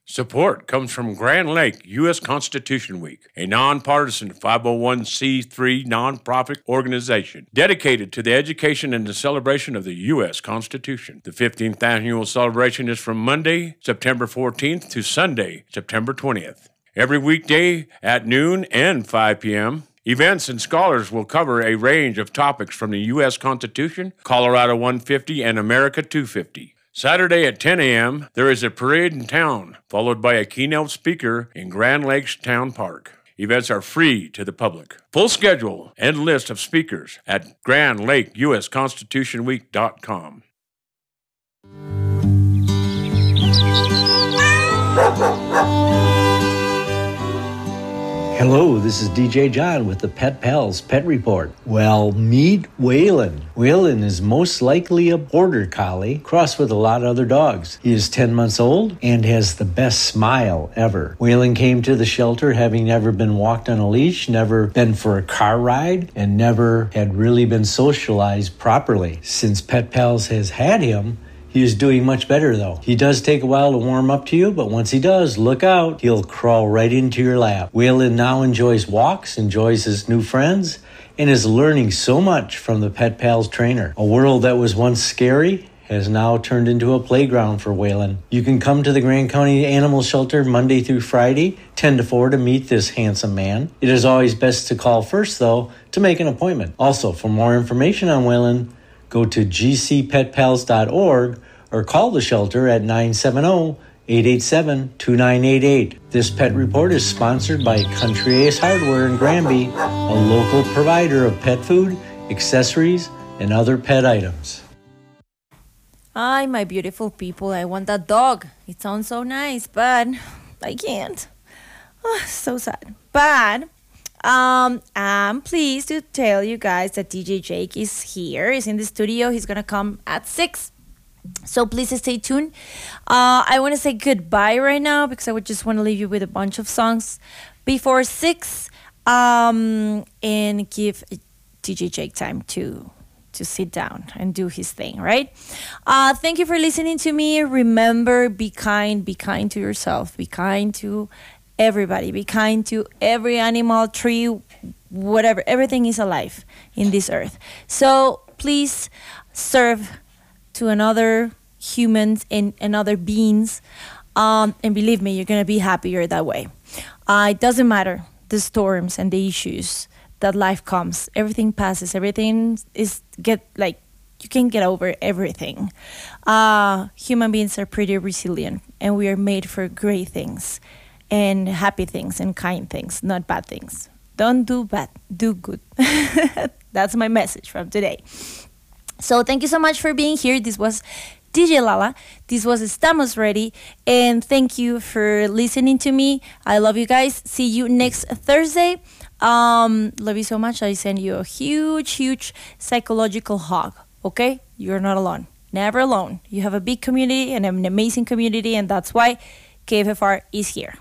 Support comes from Grand Lake U.S. Constitution Week, a nonpartisan 501c3 nonprofit organization dedicated to the education and the celebration of the U.S. Constitution. The 15th annual celebration is from Monday, September 14th to Sunday, September 20th. Every weekday at noon and 5 p.m., events and scholars will cover a range of topics from the U.S. Constitution, Colorado 150, and America 250. Saturday at 10 a.m., there is a parade in town, followed by a keynote speaker in Grand Lakes Town Park. Events are free to the public. Full schedule and list of speakers at GrandLakeUSConstitutionWeek.com. Hello, this is DJ John with the Pet Pals Pet Report. Well, meet Waylon. Waylon is most likely a border collie, crossed with a lot of other dogs. He is 10 months old and has the best smile ever. Waylon came to the shelter having never been walked on a leash, never been for a car ride, and never had really been socialized properly. Since Pet Pals has had him, he is doing much better, though. He does take a while to warm up to you, but once he does, look out. He'll crawl right into your lap. Waylon now enjoys walks, enjoys his new friends, and is learning so much from the Pet Pals trainer. A world that was once scary has now turned into a playground for Waylon. You can come to the Grand County Animal Shelter Monday through Friday, 10 to 4, to meet this handsome man. It is always best to call first, though, to make an appointment. Also, for more information on Waylon, go to gcpetpals.org or call the shelter at 970-887-2988. This pet report is sponsored by Country Ace Hardware in Granby, a local provider of pet food, accessories, and other pet items. Ay, my beautiful people, I want that dog. It sounds so nice, but I can't. Oh, so sad. But I'm pleased to tell you guys that DJ Jake is here. He's in the studio. He's gonna come at 6. So please stay tuned. I want to say goodbye right now because I would just want to leave you with a bunch of songs before 6, and give DJ Jake time to sit down and do his thing, right? Thank you for listening to me. Remember, be kind to yourself, be kind to everybody, be kind to every animal, tree, whatever. Everything is alive in this earth. So please serve to another humans and other beings, and believe me, you're gonna be happier that way. It doesn't matter the storms and the issues that life comes. Everything passes. Everything you can get over everything. Human beings are pretty resilient, and we are made for great things and happy things and kind things, not bad things. Don't do bad, do good. That's my message from today. So thank you so much for being here. This was DJ Lala. This was Estamos Ready. And thank you for listening to me. I love you guys. See you next Thursday. Love you so much. I send you a huge, huge psychological hug. Okay? You're not alone. Never alone. You have a big community and an amazing community. And that's why KFFR is here.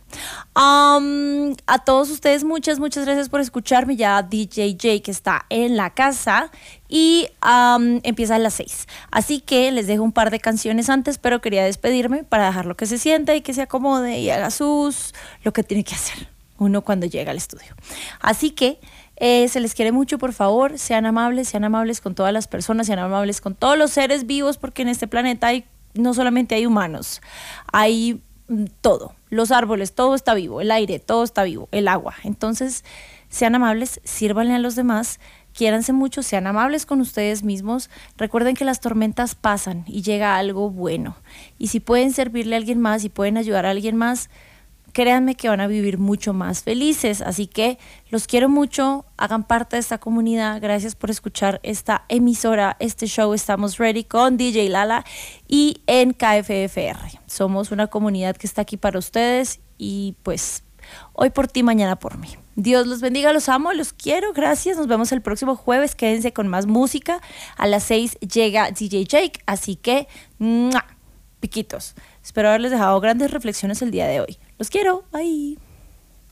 A todos ustedes, muchas gracias por escucharme. Ya DJ Jake está en la casa y empieza a las 6. Así que les dejo un par de canciones antes, pero quería despedirme para dejarlo que se sienta y que se acomode y haga lo que tiene que hacer uno cuando llega al estudio. Así que se les quiere mucho, por favor, sean amables con todas las personas, sean amables con todos los seres vivos, porque en este planeta no solamente hay humanos, hay todo, los árboles, todo está vivo, el aire, todo está vivo, el agua. Entonces, sean amables, sírvanle a los demás, quiéranse mucho, sean amables con ustedes mismos. Recuerden que las tormentas pasan y llega algo bueno. Y si pueden servirle a alguien más y pueden ayudar a alguien más, créanme que van a vivir mucho más felices. Así que los quiero mucho, hagan parte de esta comunidad. Gracias por escuchar esta emisora, este show Estamos Ready con DJ Lala y en KFFR. Somos una comunidad que está aquí para ustedes y pues hoy por ti, mañana por mí. Dios los bendiga, los amo, los quiero, gracias. Nos vemos el próximo jueves, quédense con más música. A las 6 llega DJ Jake, así que ¡mua! Piquitos. Espero haberles dejado grandes reflexiones el día de hoy. Los quiero, bye.